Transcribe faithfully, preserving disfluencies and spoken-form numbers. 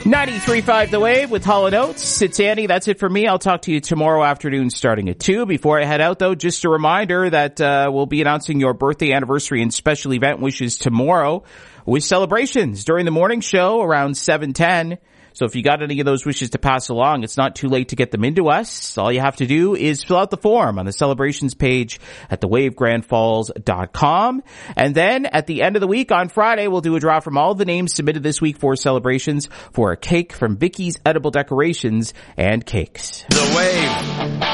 ninety-three point five The Wave with Hall and Oates. It's Andy. That's it for me. I'll talk to you tomorrow afternoon starting at two. Before I head out, though, just a reminder that uh we'll be announcing your birthday, anniversary, and special event wishes tomorrow with celebrations during the morning show around seven ten. So if you got any of those wishes to pass along, it's not too late to get them into us. All you have to do is fill out the form on the celebrations page at the wave grand falls dot com. And then at the end of the week on Friday, we'll do a draw from all the names submitted this week for celebrations for a cake from Vicky's Edible Decorations and Cakes. The Wave.